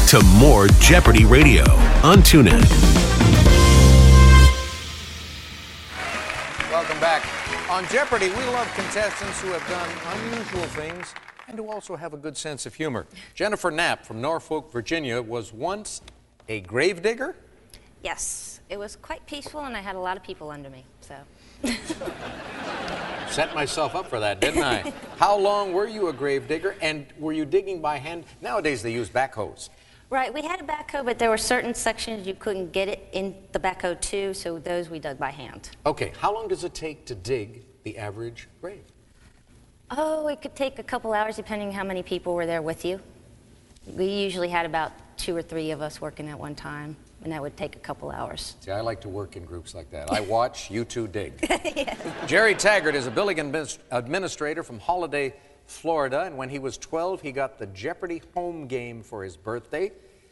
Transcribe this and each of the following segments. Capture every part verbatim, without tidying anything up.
to more Jeopardy Radio on TuneIn. Welcome back. On Jeopardy, we love contestants who have done unusual things and who also have a good sense of humor. Jennifer Knapp from Norfolk, Virginia, was once a gravedigger? Yes. It was quite peaceful, and I had a lot of people under me, so. Set myself up for that, didn't I? How long were you a gravedigger, and were you digging by hand? Nowadays, they use backhoes. Right, we had a backhoe, but there were certain sections you couldn't get it in the backhoe to, so those we dug by hand. Okay, how long does it take to dig the average grave? Oh, it could take a couple hours depending how many people were there with you. We usually had about two or three of us working at one time, and that would take a couple hours. See, I like to work in groups like that. I watch, you two dig. Yeah. Jerry Taggart is a billing administ- administrator from Holiday, Florida, and when he was twelve, he got the Jeopardy home game for his birthday,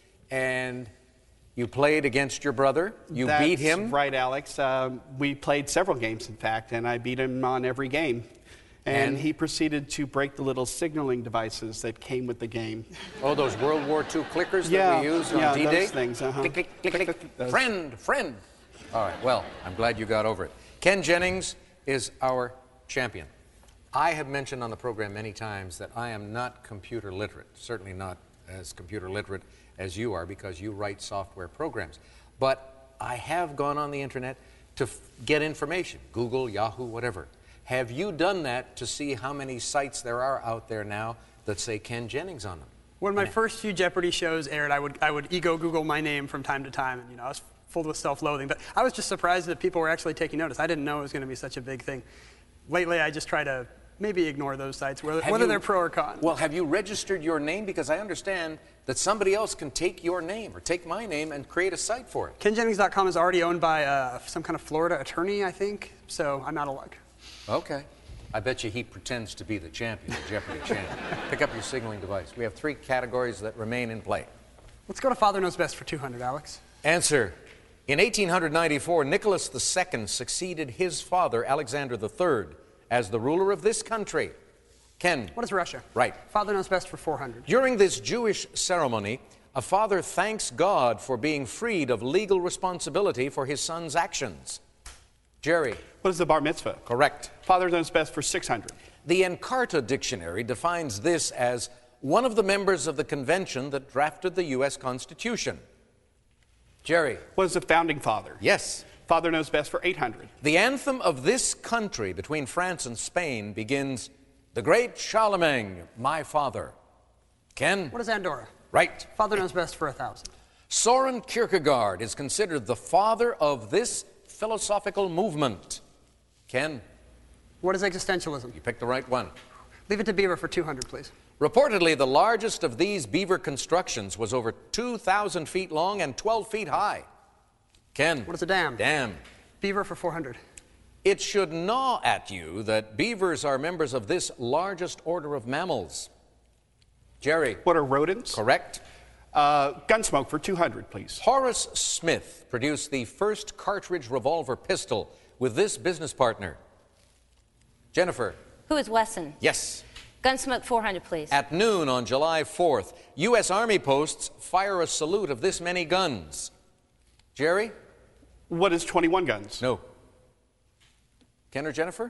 and you played against your brother. You That's beat him. Right, Alex. Uh, we played several games, in fact, and I beat him on every game. And, And he proceeded to break the little signaling devices that came with the game. Oh, those World War Two clickers Yeah, that we used on yeah, D-Day? those things, uh-huh. Click, click, click, click, click. Those. Friend, friend. All right, well, I'm glad you got over it. Ken Jennings is our champion. I have mentioned on the program many times that I am not computer literate, certainly not as computer literate as you are, because you write software programs. But I have gone on the internet to f- get information, Google, Yahoo, whatever. Have you done that to see how many sites there are out there now that say Ken Jennings on them? When my first few Jeopardy shows aired, I would I would ego Google my name from time to time, and you know I was filled with self-loathing. But I was just surprised that people were actually taking notice. I didn't know it was going to be such a big thing. Lately, I just try to maybe ignore those sites, whether, whether you, they're pro or con. Well, have you registered your name? Because I understand that somebody else can take your name or take my name and create a site for it. Ken Jennings dot com is already owned by uh, some kind of Florida attorney, I think, so I'm out of luck. Okay. I bet you he pretends to be the champion, the Jeopardy champion. Pick up your signaling device. We have three categories that remain in play. Let's go to Father Knows Best for two hundred, Alex. Answer. In eighteen ninety-four, Nicholas the Second succeeded his father, Alexander the Third, as the ruler of this country. Ken. What is Russia? Right. Father Knows Best for four hundred. During this Jewish ceremony, a father thanks God for being freed of legal responsibility for his son's actions. Jerry. What is the bar mitzvah? Correct. Father Knows Best for six hundred. The Encarta Dictionary defines this as one of the members of the convention that drafted the U S Constitution. Jerry. What is the founding father? Yes. Father Knows Best for eight hundred. The anthem of this country between France and Spain begins, "The great Charlemagne, my father." Ken? What is Andorra? Right. Father Knows Best for one thousand. Soren Kierkegaard is considered the father of this philosophical movement. Ken? What is existentialism? You picked the right one. Leave it to Beaver for two hundred, please. Reportedly, the largest of these beaver constructions was over two thousand feet long and twelve feet high. Ken? What is a dam? Dam. Beaver for four hundred. It should gnaw at you that beavers are members of this largest order of mammals. Jerry? What are rodents? Correct. Uh, Gunsmoke for two hundred, please. Horace Smith produced the first cartridge revolver pistol with this business partner. Jennifer? Who is Wesson? Yes. Gunsmoke four hundred, please. At noon on July fourth, U S Army posts fire a salute of this many guns. Jerry? What is twenty-one guns? No. Ken or Jennifer?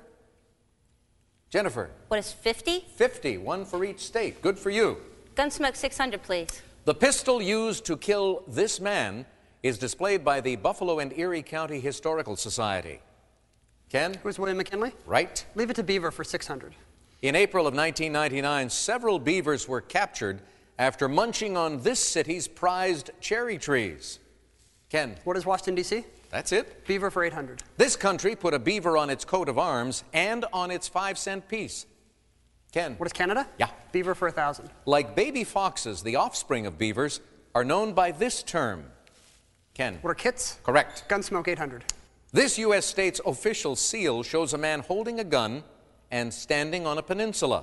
Jennifer? What is fifty? fifty, one for each state. Good for you. Gunsmoke six hundred, please. The pistol used to kill this man is displayed by the Buffalo and Erie County Historical Society. Ken? Who is William McKinley? Right. Leave it to Beaver for six hundred. In April of nineteen ninety-nine, several beavers were captured after munching on this city's prized cherry trees. Ken? What is Washington, D C? That's it. Beaver for eight hundred. This country put a beaver on its coat of arms and on its five-cent piece. Ken? What is Canada? Yeah. Beaver for one thousand. Like baby foxes, the offspring of beavers are known by this term. Ken? What are kits? Correct. Gunsmoke eight hundred. This U S state's official seal shows a man holding a gun and standing on a peninsula.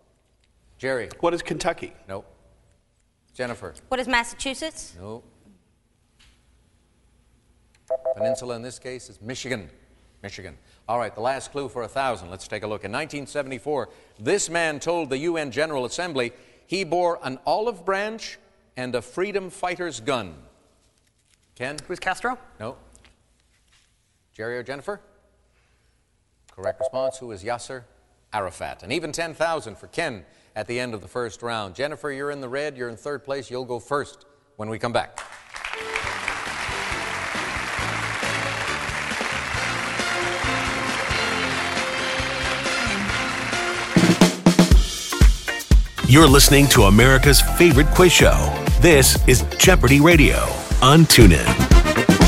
Jerry? What is Kentucky? No. Jennifer? What is Massachusetts? No. Peninsula in this case is Michigan. Michigan. All right, the last clue for a thousand. Let's take a look. In nineteen seventy-four, this man told the U N General Assembly he bore an olive branch and a freedom fighter's gun. Ken? Who's Castro? No. Jerry or Jennifer? Correct response. Who is Yasser Arafat? And even ten thousand for Ken at the end of the first round. Jennifer, you're in the red. You're in third place. You'll go first when we come back. You're listening to America's favorite quiz show. This is Jeopardy Radio on TuneIn.